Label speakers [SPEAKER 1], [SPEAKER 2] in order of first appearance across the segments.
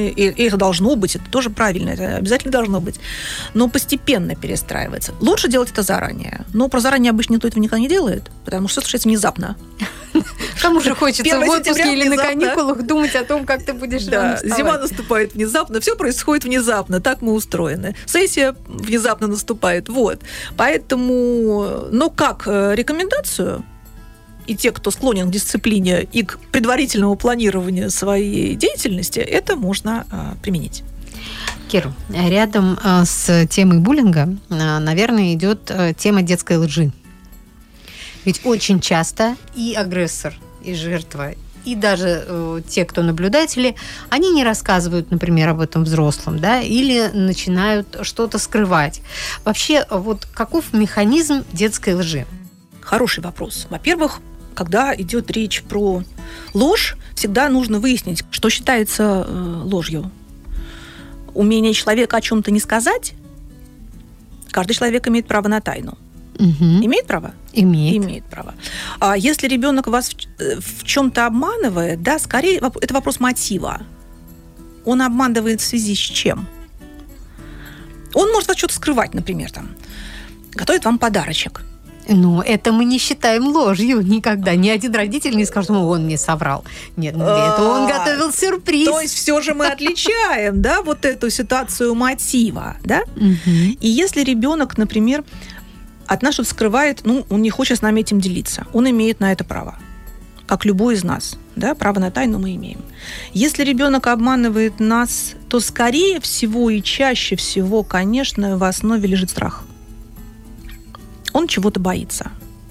[SPEAKER 1] и это должно быть, это тоже правильно, это обязательно должно быть, но постепенно перестраивается. Лучше делать это заранее. Но про заранее обычно никто этого никогда не делает, потому что случается внезапно.
[SPEAKER 2] Кому же хочется в отпуске или на каникулах думать о том, как ты будешь рано вставать?
[SPEAKER 1] Зима наступает внезапно, все происходит внезапно, так мы устроены. Сессия внезапно наступает, вот. Поэтому, как рекомендацию, и те, кто склонен к дисциплине и к предварительному планированию своей деятельности, это можно применить.
[SPEAKER 2] Кир, рядом с темой буллинга, наверное, идет тема детской лжи. Ведь очень часто и агрессор, и жертва, и даже те, кто наблюдатели, они не рассказывают, например, об этом взрослым, да, или начинают что-то скрывать. Вообще, вот каков механизм детской лжи?
[SPEAKER 1] Хороший вопрос. Во-первых, когда идет речь про ложь, всегда нужно выяснить, что считается ложью. Умение человека о чем-то не сказать. Каждый человек имеет право на тайну.
[SPEAKER 2] Угу.
[SPEAKER 1] Имеет право?
[SPEAKER 2] Имеет
[SPEAKER 1] право. А если ребенок вас в чем-то обманывает, да, скорее это вопрос мотива. Он обманывает в связи с чем? Он может вас что-то скрывать, например, готовит вам подарочек.
[SPEAKER 2] Но это мы не считаем ложью никогда. Ни один родитель не скажет, он мне соврал. Нет, это он готовил сюрприз.
[SPEAKER 1] То есть все же мы отличаем, да, вот эту ситуацию мотива, да? И если ребенок, например, от нас что-то скрывает, он не хочет с нами этим делиться, он имеет на это право, как любой из нас, да, право на тайну мы имеем. Если ребенок обманывает нас, то скорее всего и чаще всего, конечно, в основе лежит страх. Он чего-то боится.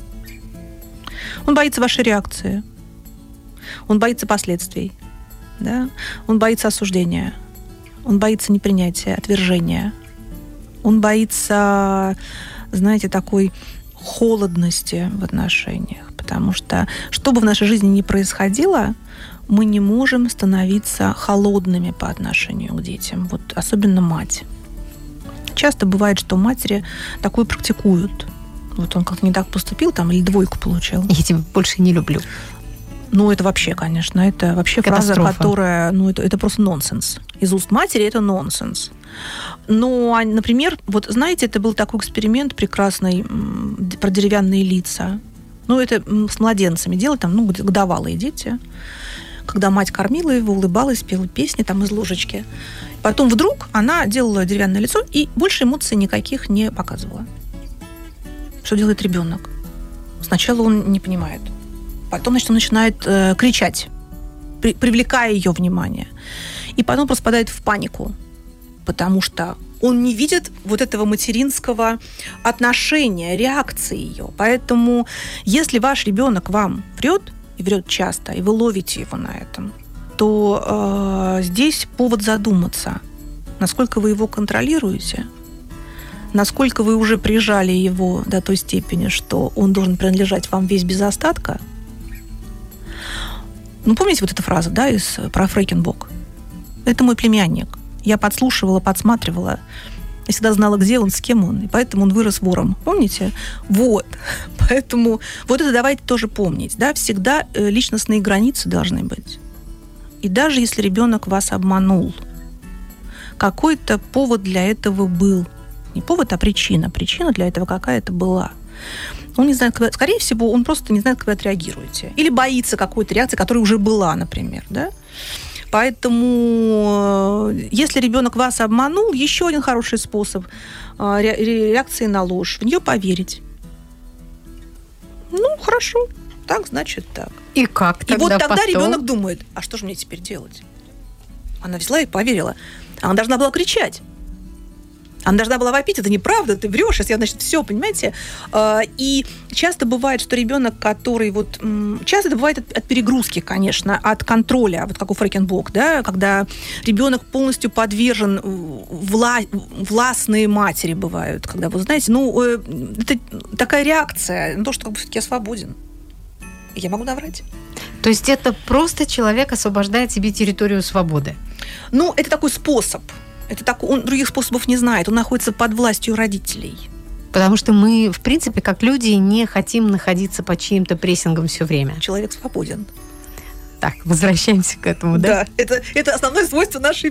[SPEAKER 1] Он боится вашей реакции. Он боится последствий. Да? Он боится осуждения. Он боится непринятия, отвержения. Он боится, знаете, такой холодности в отношениях. Потому что, что бы в нашей жизни ни происходило, мы не можем становиться холодными по отношению к детям. Вот особенно мать. Часто бывает, что матери такое практикуют. Вот он как-то не так поступил, или 2 получил.
[SPEAKER 2] Я тебя больше не люблю.
[SPEAKER 1] Это вообще, конечно, это вообще фраза, которая, это просто нонсенс. Из уст матери это нонсенс. Но, например, вот знаете, это был такой эксперимент прекрасный про деревянные лица. Это с младенцами делать, годовалые дети. Когда мать кормила его, улыбалась, пела песни из ложечки. Потом вдруг она делала деревянное лицо и больше эмоций никаких не показывала. Что делает ребенок? Сначала он не понимает. Потом, он начинает кричать, привлекая ее внимание. И потом просто впадает в панику, потому что он не видит вот этого материнского отношения, реакции ее. Поэтому, если ваш ребенок вам врет, и врет часто, и вы ловите его на этом, то здесь повод задуматься, насколько вы его контролируете, насколько вы уже прижали его до той степени, что он должен принадлежать вам весь без остатка. Помните вот эту фразу, да, про Фрейкенбок? Это мой племянник. Я подслушивала, подсматривала. Я всегда знала, где он, с кем он. И поэтому он вырос вором. Помните? Вот. Поэтому вот это давайте тоже помнить. Да? Всегда личностные границы должны быть. И даже если ребенок вас обманул, какой-то повод для этого был. Не повод, а причина. Причина для этого какая-то была. Он не знает, скорее всего, он просто не знает, как вы отреагируете. Или боится какой-то реакции, которая уже была, например. Да? Поэтому, если ребенок вас обманул, еще один хороший способ реакции на ложь – в нее поверить. Хорошо, так, значит так.
[SPEAKER 2] И как тогда?
[SPEAKER 1] И вот тогда
[SPEAKER 2] потом
[SPEAKER 1] ребенок думает, а что же мне теперь делать? Она взяла и поверила. Она должна была кричать. Она должна была вопить, это неправда, ты врешь, сейчас я, все, понимаете? И часто бывает, что ребенок, который часто это бывает от перегрузки, конечно, от контроля, вот как у Фрейкенбок, да, когда ребенок полностью подвержен властные матери бывают, когда, вы знаете, это такая реакция на то, что все-таки я свободен. Я могу наврать.
[SPEAKER 2] То есть это просто человек освобождает себе территорию свободы?
[SPEAKER 1] Это такой способ. Он других способов не знает. Он находится под властью родителей.
[SPEAKER 2] Потому что мы, в принципе, как люди, не хотим находиться под чьим-то прессингом все время.
[SPEAKER 1] Человек свободен.
[SPEAKER 2] Так, возвращаемся к этому, да?
[SPEAKER 1] Да, это основное свойство нашей